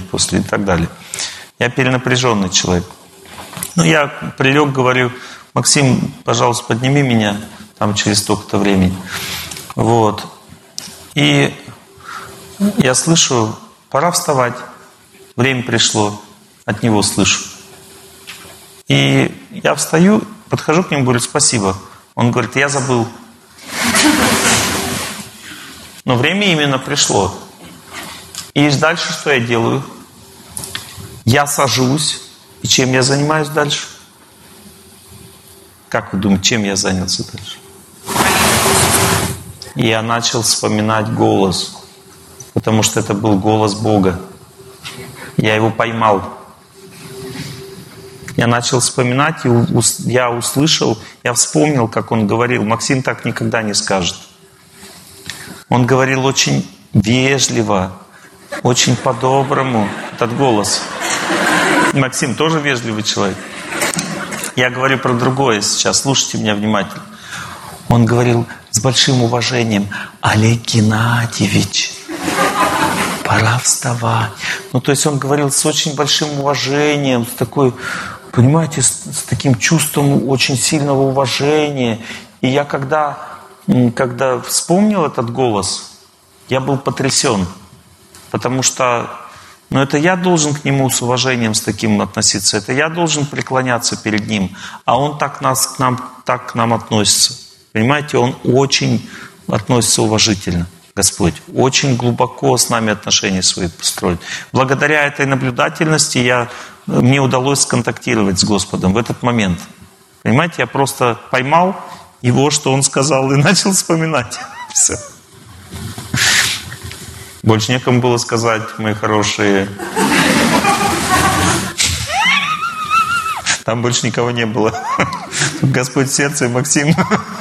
после и так далее. Я перенапряженный человек. Ну, я прилег, говорю: Максим, пожалуйста, подними меня там через столько-то времени. Вот. И я слышу: пора вставать. Время пришло. От него слышу. И я встаю, подхожу к нему, говорю: спасибо. Он говорит: я забыл. Но время именно пришло. И дальше что я делаю? Я сажусь. И чем я занимаюсь дальше? Как вы думаете, чем я занялся дальше? И я начал вспоминать голос. Потому что это был голос Бога. Я его поймал. Я начал вспоминать, и я услышал, я вспомнил, как он говорил. Максим так никогда не скажет. Он говорил очень вежливо, очень по-доброму. Этот голос. Максим тоже вежливый человек. Я говорю про другое сейчас. Слушайте меня внимательно. Он говорил с большим уважением: Олег Геннадьевич, пора вставать. Ну, то есть он говорил с очень большим уважением, с такой, понимаете, с таким чувством очень сильного уважения. И я когда вспомнил этот голос, я был потрясен. Потому что, это я должен к нему с уважением с таким относиться. Это я должен преклоняться перед ним. А он так к нам относится. Понимаете, он очень относится уважительно. Господь очень глубоко с нами отношения свои построит. Благодаря этой наблюдательности мне удалось сконтактировать с Господом в этот момент. Понимаете, я просто поймал его, что он сказал, и начал вспоминать. Все. Больше некому было сказать, мои хорошие. Там больше никого не было. Господь в сердце, Максим.